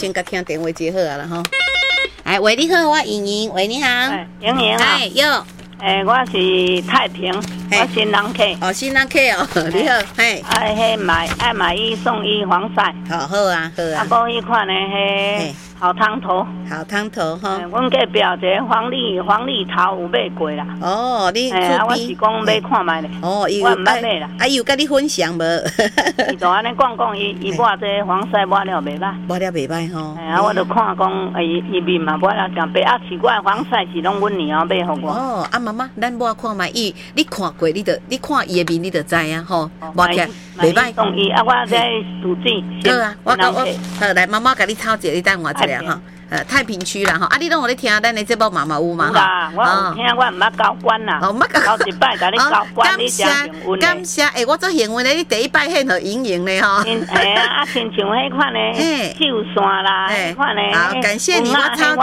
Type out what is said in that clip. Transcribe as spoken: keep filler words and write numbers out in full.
先甲听电话接好啊啦吼。哎，喂，你好，我莹莹，喂，你好。 哎，莹莹啊。 哎，有。 诶，我是太平，我新人客。 哦，新人客哦，你好，嘿。 爱迄买爱买一送一防晒。 好好啊，好啊。 啊，搁迄款的迄好汤头。 好汤头哈。 阮隔壁一个黄丽黄丽桃有买过啦。 哦，你厝边。 我是讲买看卖咧。 哦， 我毋捌买啦。 啊，伊有甲你分享无？ 伊就安尼讲讲，伊伊抹这防晒抹了袂歹。 抹了袂歹吼。 哎啊，我就看讲，伊伊面嘛抹了真白，啊，奇怪防晒是拢阮娘买互我。 哦，啊妈妈，咱抹看卖伊，你看过，你就你看伊的面，你就知啊吼。抹起来袂歹。 送伊啊，我在涂纸。 好啊，我我好来，妈妈甲你抄一个，你等我一下哈。呃，太平区啦吼，啊，你拢有咧听咱的节目嘛嘛有嘛哈？有啦，我有听，我毋捌交关啦。哦，毋捌交一摆，甲你交关，你真幸运感谢，诶，我做幸运咧，你第一摆献互莹莹咧吼。 哎啊，啊，亲像迄款咧，秀线啦，迄款咧。 好，感谢你，我抄